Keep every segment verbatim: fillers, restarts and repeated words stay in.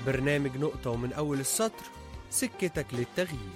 برنامج نقطة ومن أول السطر، سكتك للتغيير.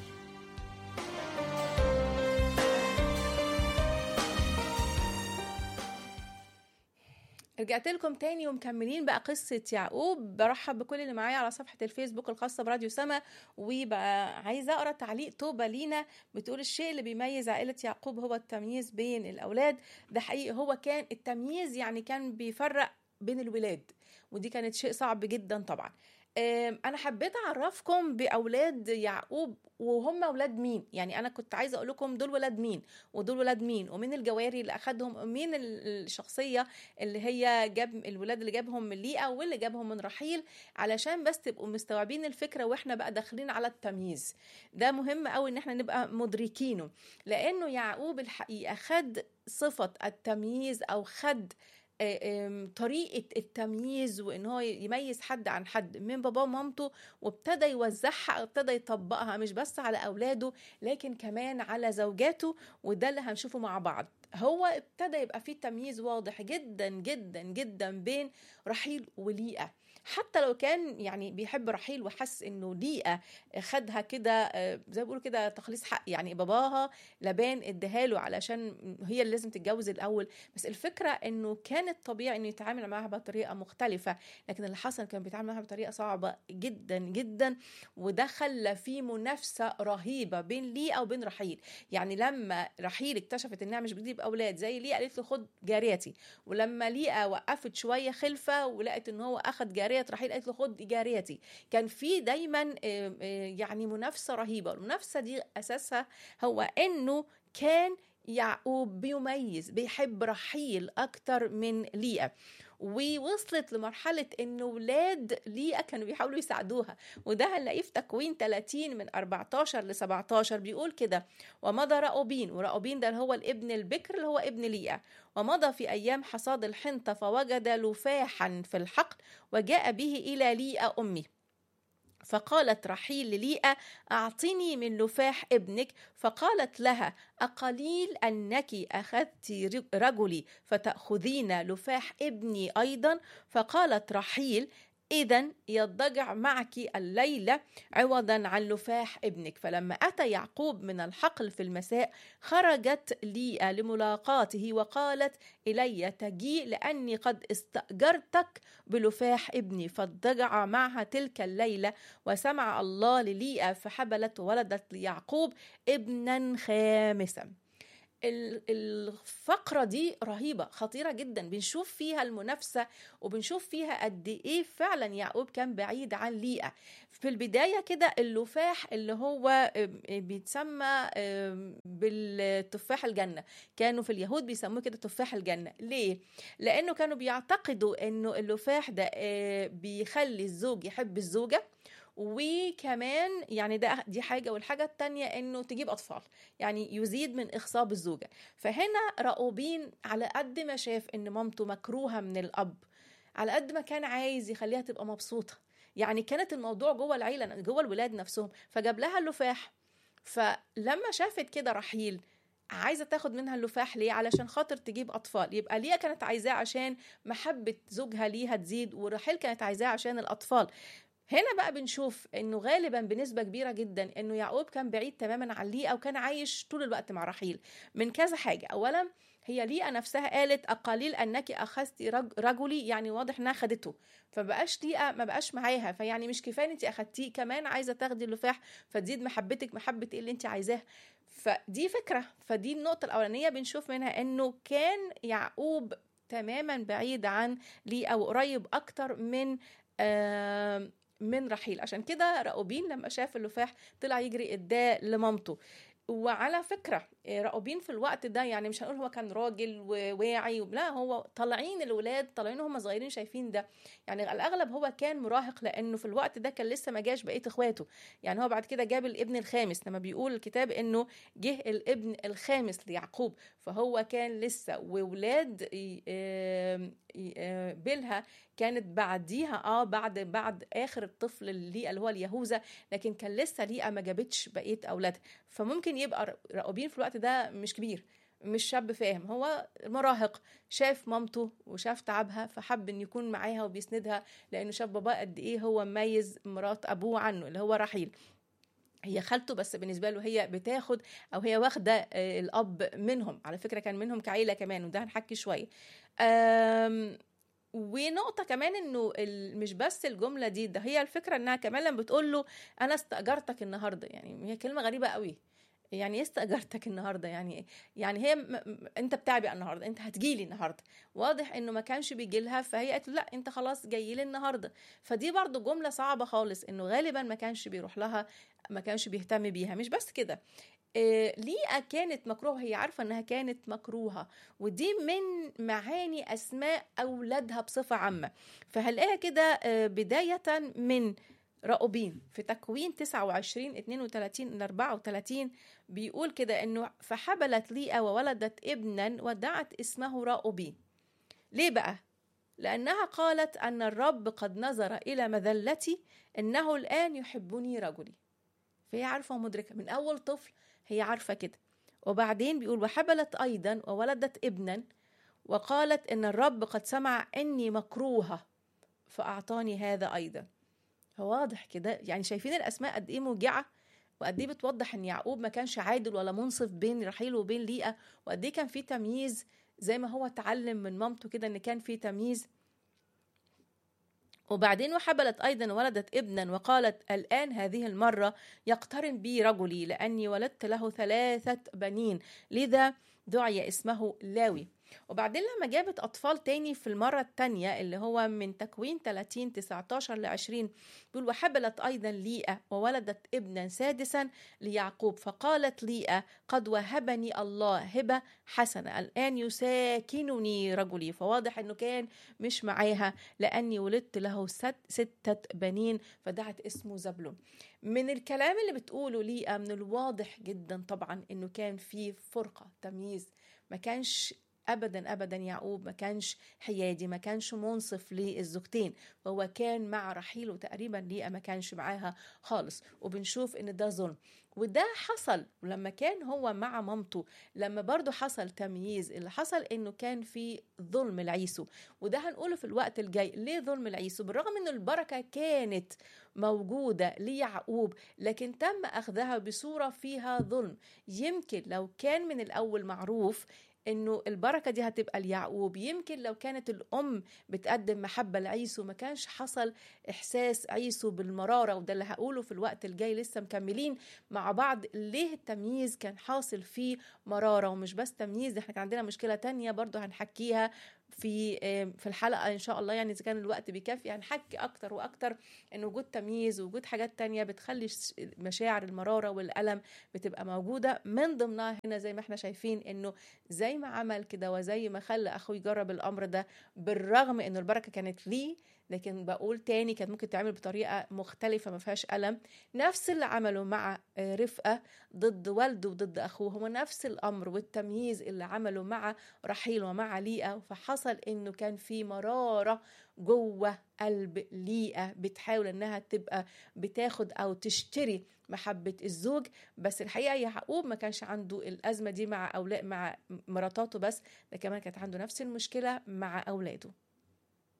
رجعت لكم تاني ومكملين بقى قصة يعقوب. برحب بكل اللي معايا على صفحة الفيسبوك الخاصة براديو سما، وبقى عايزة أقرأ تعليق توبة لينا بتقول: الشيء اللي بيميز عائلة يعقوب هو التمييز بين الأولاد. ده حقيقي، هو كان التمييز يعني كان بيفرق بين الولاد، ودي كانت شيء صعب جدا طبعا. أنا حبيت أعرفكم بأولاد يعقوب وهم أولاد مين. يعني أنا كنت عايزة أقول لكم دول ولاد مين ودول ولاد مين، ومين الجواري اللي أخدهم، مين الشخصية اللي هي جاب الولاد اللي جابهم من ليئة واللي جابهم من رحيل، علشان بس تبقوا مستوعبين الفكرة وإحنا بقى داخلين على التمييز. ده مهم قوي إن إحنا نبقى مدركينه، لأنه يعقوب الحقيقة خد صفة التمييز أو خد طريقة التمييز، وإن هو يميز حد عن حد من باباه ومامته، وابتدى يوزعها، ابتدى يطبقها مش بس على أولاده لكن كمان على زوجاته. وده اللي هنشوفه مع بعض. هو ابتدى يبقى فيه تمييز واضح جدا جدا جدا بين رحيل وليئة، حتى لو كان يعني بيحب رحيل وحس انه ليئة خدها كده زي ما بيقولوا كده تخليص حق، يعني باباها لبان ادهاله علشان هي اللي لازم تتجوز الاول. بس الفكرة انه كان الطبيعي انه يتعامل معها بطريقة مختلفة، لكن اللي حصل كان بيتعامل معها بطريقة صعبة جدا جدا، وده خلى فيه منافسة رهيبة بين ليئة وبين رحيل. يعني لما رحيل اكتشفت انها مش بتجيب اولاد زي ليئة، قالت له خد جاريتي، ولما ليئة وقفت شوية خلفة ولقت ان هو اخد جارية رحيل، قالت له خد جاريتي. كان في دايما يعني منافسة رهيبة. المنافسة دي اساسها هو انه كان يعقوب بيميز بيحب رحيل اكتر من ليئة، ووصلت لمرحلة ان ولاد ليئة كانوا بيحاولوا يساعدوها. وده هنلاقيه في تكوين ثلاثين من أربعتاشر ل سبعتاشر، بيقول كده: ومضى رأوبين، ورأوبين ده هو الابن البكر اللي هو ابن ليئة، ومضى في أيام حصاد الحنطة فوجد لفاحا في الحقل وجاء به إلى ليئة أمي، فقالت رحيل لليئة: أعطني من لفاح ابنك. فقالت لها: أقليل أنك أخذت رجلي فتأخذين لفاح ابني أيضا؟ فقالت رحيل: إذن يضجع معك الليلة عوضا عن لفاح ابنك. فلما أتى يعقوب من الحقل في المساء خرجت ليئة لملاقاته وقالت: إلي تجيء لأني قد استأجرتك بلفاح ابني. فاضطجع معها تلك الليلة، وسمع الله لليئة فحبلت وولدت ليعقوب ابنا خامسا. الفقرة دي رهيبة خطيرة جدا، بنشوف فيها المنافسة وبنشوف فيها قد ايه فعلا يعقوب كان بعيد عن ليئة. في البداية كده اللفاح اللي هو بيتسمى بالتفاح الجنة، كانوا في اليهود بيسموه كده تفاح الجنة. ليه؟ لأنه كانوا بيعتقدوا انه اللفاح ده بيخلي الزوج يحب الزوجة، وكمان يعني ده دي حاجة، والحاجة التانية انه تجيب اطفال، يعني يزيد من اخصاب الزوجة. فهنا رأوبين على قد ما شاف ان مامته مكروهة من الاب، على قد ما كان عايز يخليها تبقى مبسوطة. يعني كانت الموضوع جوه العيلة، جوه الولاد نفسهم، فجاب لها اللفاح. فلما شافت كده رحيل عايزة تاخد منها اللفاح، ليه؟ علشان خاطر تجيب أطفال. يبقى ليا كانت عايزاه عشان محبة زوجها ليها تزيد، ورحيل كانت عايزاه عشان الأطفال. هنا بقى بنشوف انه غالبا بنسبة كبيرة جدا انه يعقوب كان بعيد تماما عن ليئة، وكان عايش طول الوقت مع رحيل من كذا حاجة. اولا هي ليئة نفسها قالت: أقليل أنك أخذت رجلي، يعني واضح انها خدته، فبقاش ليئة ما بقاش معاها، فيعني مش كفاية انت أخدتيه، كمان عايزة تاخدي اللفاح فتزيد محبتك، محبة ايه اللي انت عايزاه. فدي فكرة. فدي النقطة الأولانية بنشوف منها انه كان يعقوب تماما بعيد عن ليئة وقريب أكتر من آه من رحيل. عشان كده رأوبين لما شاف اللفاح طلع يجري اداه لمامته. وعلى فكرة رأوبين في الوقت ده يعني مش هنقول هو كان راجل وواعي، لا، هو طالعين الولاد طالعين هم صغيرين شايفين ده. يعني الأغلب هو كان مراهق، لأنه في الوقت ده كان لسه ما جاش بقية إخواته. يعني هو بعد كده جاب الابن الخامس، لما بيقول الكتاب إنه جه الابن الخامس ليعقوب، فهو كان لسه. وولاد بيلها كانت بعديها اه بعد بعد آخر الطفل اللي اللي هو اليهوذا، لكن كان لسه ليئة ما جابتش بقية أولادها. فممكن يبقى رأوبين في الوقت ده مش كبير، مش شاب فاهم، هو مراهق شاف مامته وشاف تعبها فحب ان يكون معاها وبيسندها، لانه شاف باباه قد ايه هو مميز مرات ابوه عنه اللي هو رحيل، هي خالته بس بالنسبه له هي بتاخد او هي واخده آه، الاب منهم، على فكره كان منهم كعيله كمان، وده هنحكي شويه. آم، ونقطه كمان انه ال- مش بس الجمله دي، ده هي الفكره انها كمان لما بتقول له انا استاجرتك النهارده، يعني هي كلمه غريبه قوي. يعني ايه استاجرتك النهارده؟ يعني إيه؟ يعني هي م... م- انت بتاعي النهارده، انت هتجيلي النهارده. واضح انه ما كانش بيجي لها، فهي قالت له لا انت خلاص جاي لي النهارده. فدي برضو جمله صعبه خالص، انه غالبا ما كانش بيروح لها، ما كانش بيهتم بيها. مش بس كده، إيه ليئة كانت مكروهة، هي عارفة انها كانت مكروهة، ودي من معاني اسماء اولادها بصفة عامة. فهنلاقيها كده آه، بداية من راؤوبين في تكوين تسعة وعشرين اتنين وتلاتين إلى أربعة وتلاتين، بيقول كده انه فحبلت ليئة وولدت ابنا ودعت اسمه راؤوبين. ليه بقى؟ لأنها قالت أن الرب قد نظر إلى مذلتي، إنه الآن يحبني رجلي. فهي عارفة ومدركة من أول طفل، هي عارفة كده. وبعدين بيقول وحبلت أيضا وولدت ابنا وقالت إن الرب قد سمع إني مكروهة فأعطاني هذا أيضا. فواضح كده، يعني شايفين الأسماء قد إيه موجعة، وقد إيه بتوضح إن يعقوب ما كانش عادل ولا منصف بين رحيل وبين ليئة، وقد إيه كان في تمييز زي ما هو اتعلم من مامته كده إن كان في تمييز. وبعدين وحبلت أيضا ولدت ابنا وقالت الآن هذه المرة يقترن بي رجلي، لأني ولدت له ثلاثة بنين، لذا دعي اسمه لاوي. وبعدين لما جابت أطفال تاني في المرة التانية اللي هو من تكوين ثلاثين تسعتاشر ل عشرين، بيقول وحبلت أيضا ليئة وولدت ابنا سادسا ليعقوب، فقالت ليئة قد وهبني الله هبة حسنة، الآن يساكنني رجلي. فواضح أنه كان مش معاها، لأني ولدت له ست ستة بنين، فدعت اسمه زبلون. من الكلام اللي بتقوله ليئة من الواضح جدا طبعا أنه كان في فرقة تمييز، ما كانش ابدا ابدا يعقوب ما كانش حيادي، ما كانش منصف للزوجتين، هو كان مع رحيل وتقريبا ليئة ما كانش معاها خالص، وبنشوف ان ده ظلم. وده حصل لما كان هو مع مامته، لما برضو حصل تمييز، اللي حصل انه كان في ظلم العيسو، وده هنقوله في الوقت الجاي. ليه ظلم العيسو؟ بالرغم ان البركة كانت موجودة ليعقوب، لكن تم اخذها بصورة فيها ظلم. يمكن لو كان من الاول معروف انه البركه دي هتبقى ليعقوب، يمكن لو كانت الام بتقدم محبه لعيسو ما كانش حصل احساس عيسو بالمراره. وده اللي هقوله في الوقت الجاي، لسه مكملين مع بعض ليه التمييز كان حاصل فيه مراره. ومش بس تمييز، احنا كان عندنا مشكله تانية برضو هنحكيها في في الحلقه ان شاء الله، يعني اذا كان الوقت بيكفي هنحكي اكتر واكتر ان وجود تمييز ووجود حاجات تانية بتخلي مشاعر المراره والالم بتبقى موجوده. من ضمنها هنا زي ما احنا شايفين انه زي ما عمل كده وزي ما خلى اخوه يجرب الامر ده، بالرغم انه البركه كانت ليه، لكن بقول تاني كانت ممكن تعمل بطريقه مختلفه ما فيهاش الم. نفس اللي عمله مع رفقه ضد والده وضد اخوه هو نفس الامر، والتمييز اللي عمله مع رحيل ومع ليئه. فحصل انه كان في مراره جوه قلب ليئه بتحاول انها تبقى بتاخد او تشتري محبة الزوج. بس الحقيقة يعقوب ما كانش عنده الأزمة دي مع أولاد مع مراتاته بس، ده كمان كانت عنده نفس المشكلة مع أولاده.